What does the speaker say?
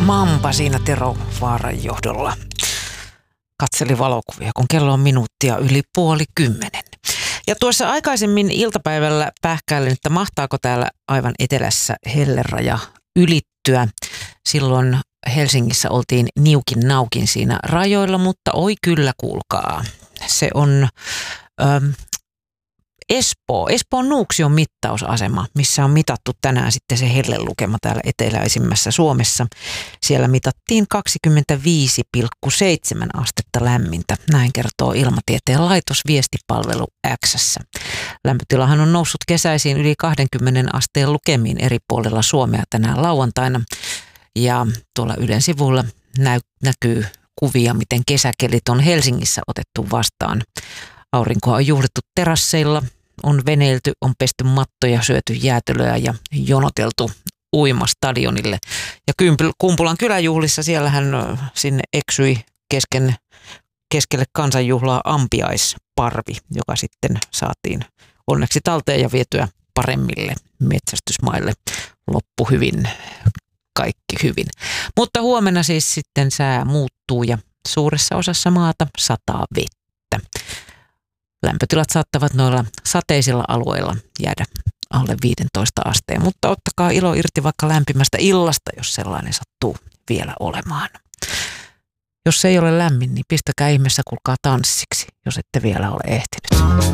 Mamba siinä Tero Vaaran johdolla katseli valokuvia, kun kello on minuuttia yli 9:30. Ja tuossa aikaisemmin iltapäivällä pähkäilin, että mahtaako täällä aivan etelässä helleraja ylittyä. Silloin Helsingissä oltiin niukin naukin siinä rajoilla, mutta oi kyllä kuulkaa. Se on Espoon Nuuksion mittausasema, missä on mitattu tänään sitten se hellelukema täällä eteläisimmässä Suomessa. Siellä mitattiin 25,7 astetta lämmintä. Näin kertoo Ilmatieteen laitos viestipalvelu X:ssä. Lämpötilahan on noussut kesäisiin yli 20 asteen lukemiin eri puolilla Suomea tänään lauantaina. Ja tuolla Ylen sivuilla näkyy kuvia, miten kesäkelit on Helsingissä otettu vastaan. Aurinkoa on juhlittu terasseilla, on veneilty, on pesty mattoja, syöty jäätelöä ja jonoteltu uimastadionille. Ja Kumpulan kyläjuhlissa siellähän sinne eksyi keskelle kansanjuhlaa ampiaisparvi, joka sitten saatiin onneksi talteen ja vietyä paremmille metsästysmaille. Loppu hyvin, kaikki hyvin. Mutta huomenna siis sitten sää muuttuu ja suuressa osassa maata sataa vettä. Lämpötilat saattavat noilla sateisilla alueilla jäädä alle 15 asteen, mutta ottakaa ilo irti vaikka lämpimästä illasta, jos sellainen sattuu vielä olemaan. Jos se ei ole lämmin, niin pistäkää ihmeessä kuulkaa tanssiksi, jos ette vielä ole ehtinyt.